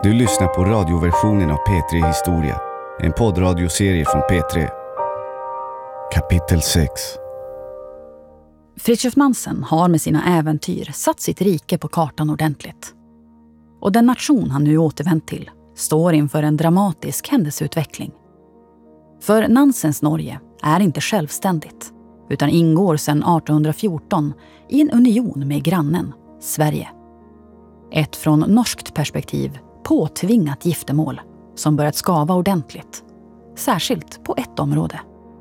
Du lyssnar på radioversionen av P3 Historia, en poddradioserie från P3. Kapitel 6. Fridtjof Nansen har med sina äventyr satt sitt rike på kartan ordentligt. Och den nation han nu återvänt till står inför en dramatisk händelseutveckling. För Nansens Norge är inte självständigt, utan ingår sedan 1814 i en union med grannen, Sverige. Ett från norskt perspektiv påtvingat giftermål som börjat skava ordentligt, särskilt på ett område.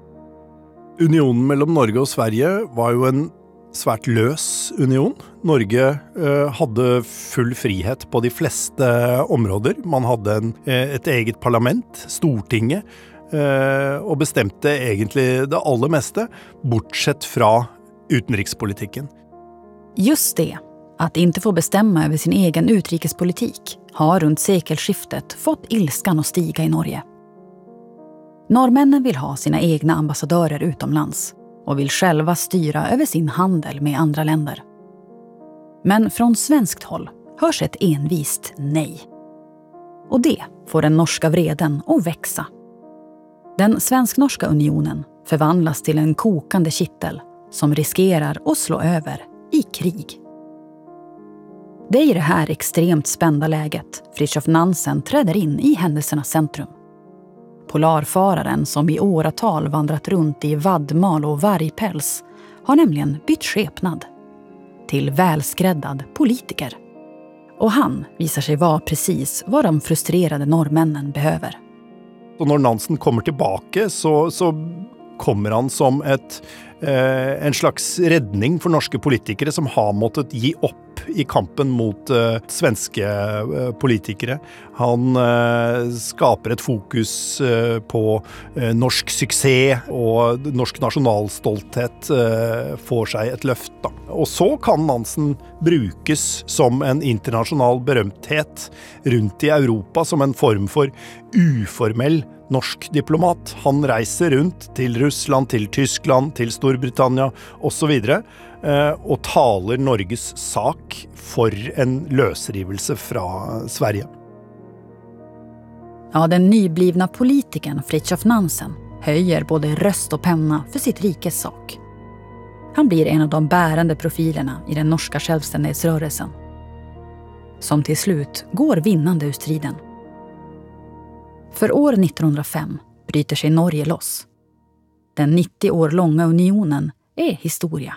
Unionen mellan Norge och Sverige var ju en svært løs union. Norge hade full frihet på de flesta områden. Man hade ett eget parlament, Stortinget, och bestämte egentligen det allra mesta, bortsett från utrikespolitiken. Just det, att inte få bestämma över sin egen utrikespolitik har runt sekelskiftet fått ilskan att stiga i Norge. Norrmännen vill ha sina egna ambassadörer utomlands och vill själva styra över sin handel med andra länder. Men från svenskt håll hörs ett envist nej. Och det får den norska vreden att växa. Den svensk-norska unionen förvandlas till en kokande kittel som riskerar att slå över i krig. Det är i det här extremt spända läget Fridtjof Nansen träder in i händelsernas centrum. Polarfararen som i åratal vandrat runt i vaddmal och vargpäls har nämligen bytt skepnad till välskräddad politiker. Och han visar sig vara precis vad de frustrerade norrmännen behöver. Och när Nansen kommer tillbaka så kommer han som en slags räddning för norska politiker som har måttet ge upp i kampen mot svenska politiker. Han skapar ett fokus på norsk succé och norsk nationalstolthet får sig ett löfte. Och så kan Nansen brukas som en internationell berömthet runt i Europa som en form för uformell norsk diplomat. Han reser runt till Ryssland, till Tyskland, till Storbritannien och så vidare och talar Norges sak för en lösrivelse från Sverige. Ja, den nyblivna politikern Fridtjof Nansen höjer både röst och penna för sitt rikes sak. Han blir en av de bärande profilerna i den norska självständighetsrörelsen, som till slut går vinnande ur striden. För år 1905 bryter sig Norge loss. Den 90 år långa unionen är historia.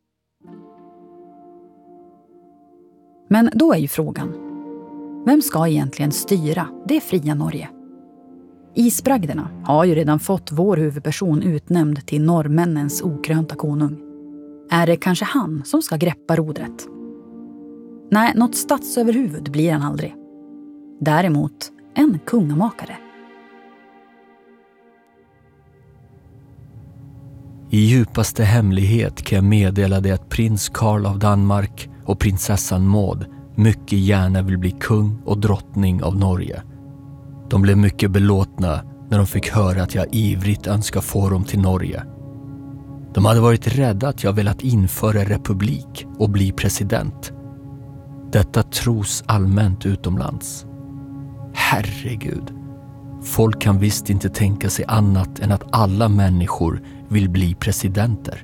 Men då är ju frågan, vem ska egentligen styra det fria Norge? Isbragderna har ju redan fått vår huvudperson utnämnd till norrmännens okrönta konung. Är det kanske han som ska greppa rodret? Nej, något statsöverhuvud blir han aldrig. Däremot en kungamakare. I djupaste hemlighet kan jag meddela dig att prins Karl av Danmark och prinsessan Maud mycket gärna vill bli kung och drottning av Norge. De blev mycket belåtna när de fick höra att jag ivrigt önskar få dem till Norge. De hade varit rädda att jag velat införa republik och bli president. Detta tros allmänt utomlands. Herregud, folk kan visst inte tänka sig annat än att alla människor vill bli presidenter.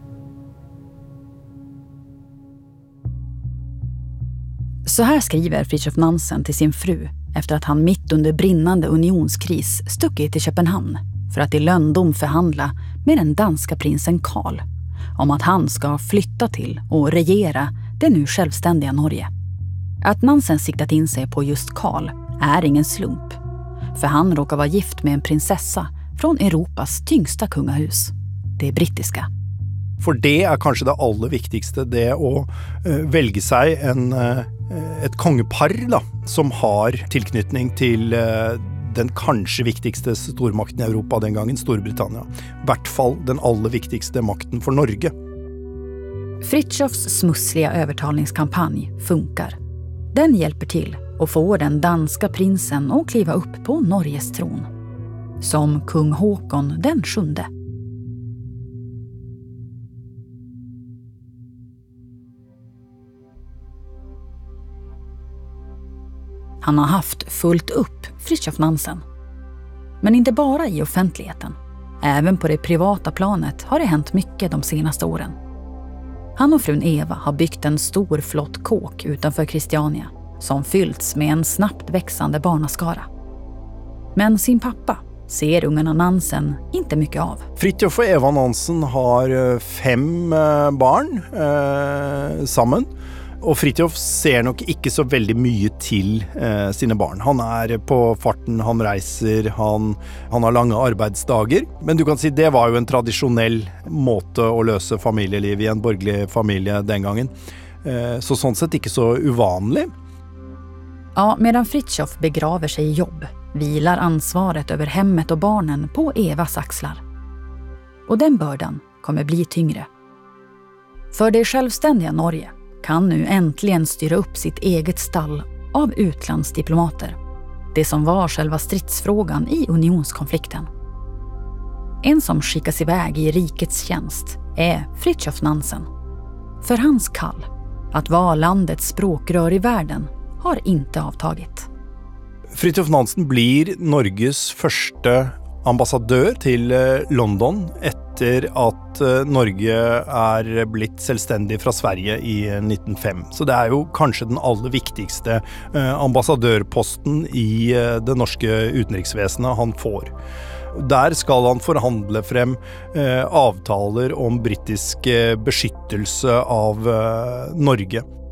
Så här skriver Fridtjof Nansen till sin fru efter att han mitt under brinnande unionskris stuckit till Köpenhamn för att i lönndom förhandla med den danska prinsen Karl om att han ska flytta till och regera det nu självständiga Norge. Att Nansen siktat in sig på just Karl är ingen slump, för han råkar vara gift med en prinsessa från Europas tyngsta kungahus, det brittiska. För det är kanske det allra viktigaste, det att välja sig ett kongepar då, som har tillknytning till den kanske viktigaste stormakten i Europa den gången, Storbritannien. I vart fall den allra viktigaste makten för Norge. Fridtjofs smussliga övertalningskampanj funkar. Den hjälper till och får den danska prinsen att kliva upp på Norges tron. Som kung Håkon den 7:e. Han har haft fullt upp, Fridtjof Nansen. Men inte bara i offentligheten. Även på det privata planet har det hänt mycket de senaste åren. Han och frun Eva har byggt en stor flott kåk utanför Christiania som fyllts med en snabbt växande barnaskara. Men sin pappa ser ungarna Nansen inte mycket av. Fridtjof och Eva Nansen har 5 barn sammen. Og Fridtjof ser nok ikke så veldig mye til sine barn. Han på farten, han reiser, han har lange arbeidsdager. Men du kan si det var jo en tradisjonell måte å løse familieliv i en borgerlig familie den gangen. Så sånn sett ikke så uvanlig. Ja, medan Fridtjof begraver sig i jobb vilar ansvaret över hemmet och barnen på Evas axlar. Och den bördan kommer bli tyngre. För det självständiga Norge kan nu äntligen styra upp sitt eget stall av utlandsdiplomater. Det som var själva stridsfrågan i unionskonflikten. En som skickas iväg i rikets tjänst är Fridtjof Nansen. För hans kall att vara landets språkrör i världen har inte avtagit. Fridtjof Nansen blir Norges første ambassadør til London etter at Norge blitt selvstendig fra Sverige i 1905. Så det jo kanskje den aller viktigste ambassadørposten i det norske utenriksvesenet han får. Der skal han forhandle frem avtaler om britisk beskyttelse av Norge.